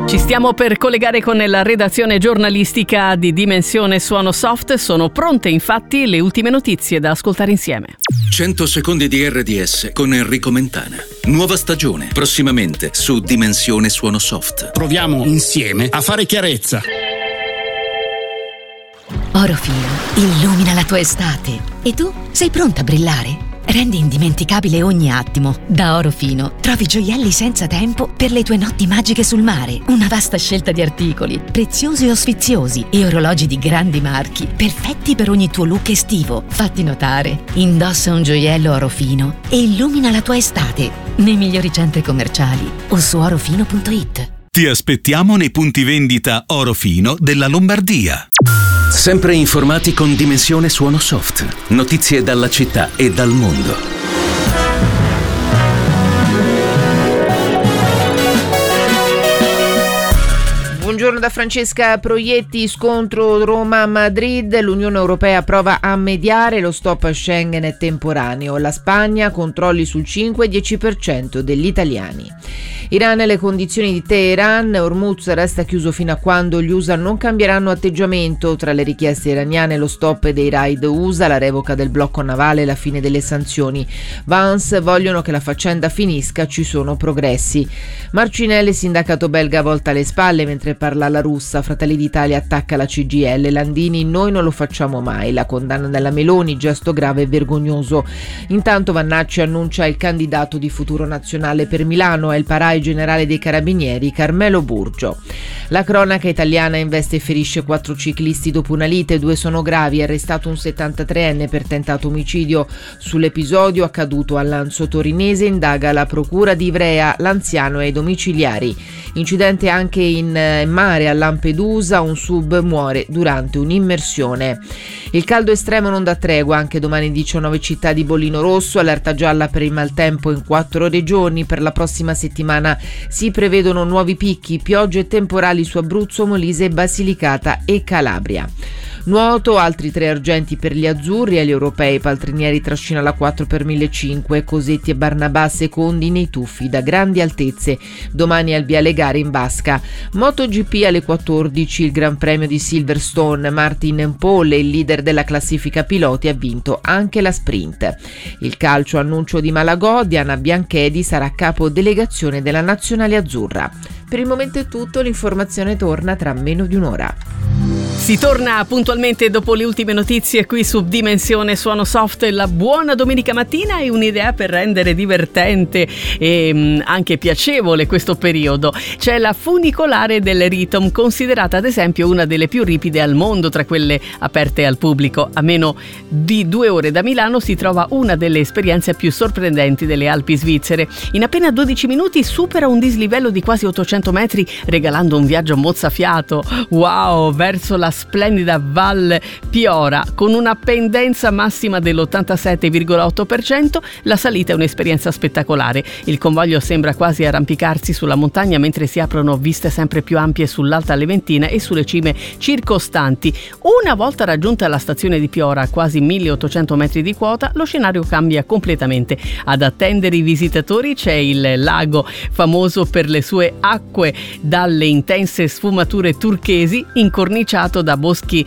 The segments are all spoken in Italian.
Ci stiamo per collegare con la redazione giornalistica di Dimensione Suono Soft. Sono pronte infatti le ultime notizie da ascoltare insieme. 100 secondi di RDS con Enrico Mentana. Nuova stagione, prossimamente su Dimensione Suono Soft. Proviamo insieme a fare chiarezza. Orofino illumina la tua estate. E tu sei pronta a brillare? Rendi indimenticabile ogni attimo. Da Orofino trovi gioielli senza tempo per le tue notti magiche sul mare. Una vasta scelta di articoli, preziosi o sfiziosi, e orologi di grandi marchi, perfetti per ogni tuo look estivo. Fatti notare. Indossa un gioiello Orofino e illumina la tua estate nei migliori centri commerciali o su orofino.it. Ti aspettiamo nei punti vendita Orofino della Lombardia. Sempre informati con Dimensione Suono Soft. Notizie dalla città e dal mondo. Buongiorno da Francesca Proietti. Scontro Roma-Madrid. L'Unione Europea prova a mediare, lo stop a Schengen è temporaneo. La Spagna, controlli sul 5-10% degli italiani. Iran e le condizioni di Teheran. Hormuz resta chiuso fino a quando gli USA non cambieranno atteggiamento. Tra le richieste iraniane lo stop dei raid USA, la revoca del blocco navale e la fine delle sanzioni. Vance vogliono che la faccenda finisca, ci sono progressi. Marcinelli, sindacato belga, volta le spalle mentre parla la russa. Fratelli d'Italia attacca la CGIL. Landini, noi non lo facciamo mai. La condanna della Meloni, gesto grave e vergognoso. Intanto Vannacci annuncia il candidato di Futuro Nazionale per Milano, è il parai generale dei Carabinieri Carmelo Burgio. La cronaca italiana: investe e ferisce 4 ciclisti dopo una lite, 2 sono gravi, arrestato un 73enne per tentato omicidio. Sull'episodio accaduto a Lanzo Torinese indaga la procura di Ivrea, l'anziano è ai domiciliari. Incidente anche in mare a Lampedusa, un sub muore durante un'immersione. Il caldo estremo non dà tregua, anche domani in 19 città di bollino rosso, allerta gialla per il maltempo in 4 regioni. Per la prossima settimana si prevedono nuovi picchi, piogge e temporali su Abruzzo, Molise, Basilicata e Calabria. Nuoto, altri 3 argenti per gli azzurri agli europei. Paltrinieri trascina la 4 per 1500, Cosetti e Barnabà secondi nei tuffi da grandi altezze. Domani al via le gare in vasca. MotoGP alle 14, il Gran Premio di Silverstone. Martin Pole, il leader della classifica piloti, ha vinto anche la sprint. Il calcio, annuncio di Malagò, Diana Bianchedi sarà capo delegazione della nazionale azzurra. Per il momento è tutto, l'informazione torna tra meno di un'ora. Si torna puntualmente dopo le ultime notizie qui su Dimensione Suono Soft. La buona domenica mattina è un'idea per rendere divertente e anche piacevole questo periodo. C'è la funicolare del Ritom, considerata ad esempio una delle più ripide al mondo tra quelle aperte al pubblico. A meno di 2 ore da Milano si trova una delle esperienze più sorprendenti delle Alpi svizzere. In appena 12 minuti supera un dislivello di quasi 800 metri, regalando un viaggio mozzafiato, wow, verso la splendida Val Piora. Con una pendenza massima dell'87,8%, la salita è un'esperienza spettacolare. Il convoglio sembra quasi arrampicarsi sulla montagna mentre si aprono viste sempre più ampie sull'Alta Leventina e sulle cime circostanti. Una volta raggiunta la stazione di Piora, a quasi 1800 metri di quota, lo scenario cambia completamente. Ad attendere i visitatori c'è il lago, famoso per le sue acque dalle intense sfumature turchesi, incorniciato da boschi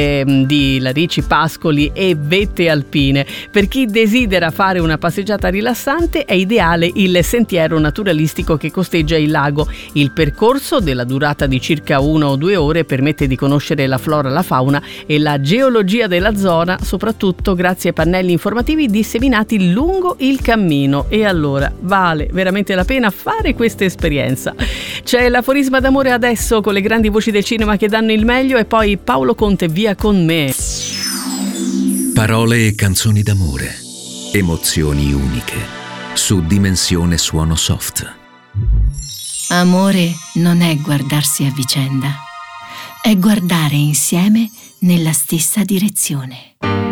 di larici, pascoli e vette alpine. Per chi desidera fare una passeggiata rilassante è ideale il sentiero naturalistico che costeggia il lago. Il percorso, della durata di circa 1 o 2 ore, permette di conoscere la flora, la fauna e la geologia della zona, soprattutto grazie ai pannelli informativi disseminati lungo il cammino. E allora vale veramente la pena fare questa esperienza. C'è l'aforisma d'amore adesso, con le grandi voci del cinema che danno il meglio, e poi Paolo Conte, via con me. Parole e canzoni d'amore, emozioni uniche, su Dimensione Suono Soft. Amore non è guardarsi a vicenda, è guardare insieme nella stessa direzione.